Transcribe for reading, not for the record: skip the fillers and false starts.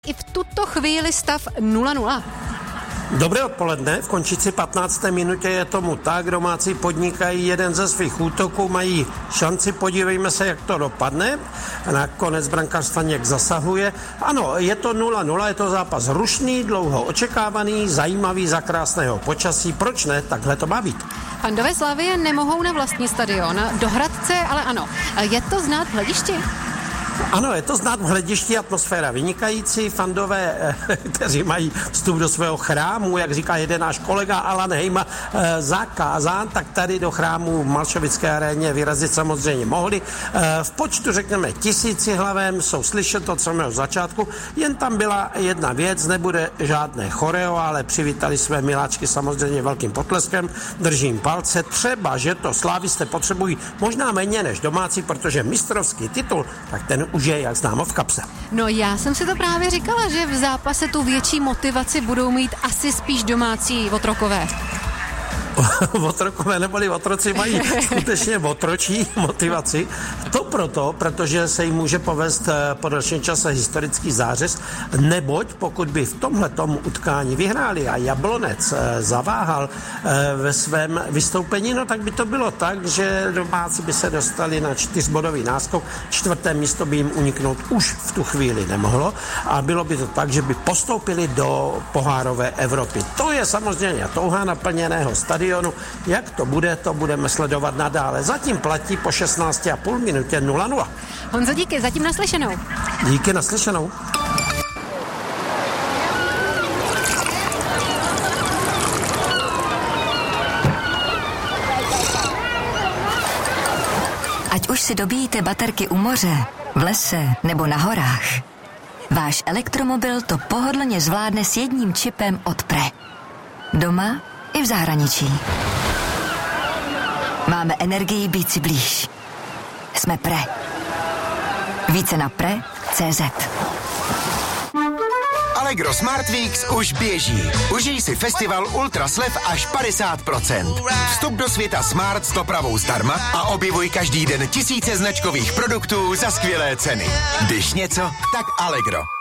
I v tuto chvíli stav 0-0. Dobré odpoledne, v končící 15. minutě je tomu tak, domácí podnikají jeden ze svých útoků, mají šanci, podívejme se, jak to dopadne. Nakonec brankář Staněk zasahuje. Ano, je to 0-0, je to zápas rušný, dlouho očekávaný, zajímavý za krásného počasí. Proč ne? Takhle to má být. Fandové Slavie nemohou na vlastní stadion, do Hradce, ale ano. Je to znát v hledišti? Ano, je to znát v hledišti, atmosféra vynikající, fandové, kteří mají vstup do svého chrámu, jak říká jeden náš kolega Alan Hejma, zakázán, tak tady do chrámu v Malšovické aréně vyrazit samozřejmě mohli. V počtu, řekněme, 1000 hlavem jsou slyšet od samého začátku, jen tam byla jedna věc, nebude žádné choreo, ale přivítali své miláčky samozřejmě velkým potleskem, držím palce, třeba, že to slávisté potřebují možná méně než domácí, protože mistrovský titul, tak ten už je, jak známo, v kapse. No já jsem si to právě říkala, že v zápase tu větší motivaci budou mít asi spíš domácí otrokové. Otrokové neboli otroci mají skutečně otročí motivaci. To proto, protože se jim může povést po dalším čase historický zářez, neboť pokud by v tomhletom utkání vyhráli a Jablonec zaváhal ve svém vystoupení, no tak by to bylo tak, že domácí by se dostali na 4bodový náskok, 4. místo by jim uniknout už v tu chvíli nemohlo a bylo by to tak, že by postoupili do pohárové Evropy. To je samozřejmě touha naplněného stadionu. Jak to bude, to budeme sledovat nadále. Zatím platí po 16,5 minutě 0-0. Honzo, díky, zatím naslyšenou. Díky, naslyšenou. Ať už si dobíjíte baterky u moře, v lese nebo na horách, váš elektromobil to pohodlně zvládne s jedním čipem od Pre. Doma i v zahraničí. Máme energii být si blíž. Jsme Pre. Více na pre.cz. Allegro Smart Weeks už běží. Užij si festival Ultra slev až 50%. Vstup do světa Smart s dopravou zdarma a objevuj každý den tisíce značkových produktů za skvělé ceny. Když něco, tak Allegro.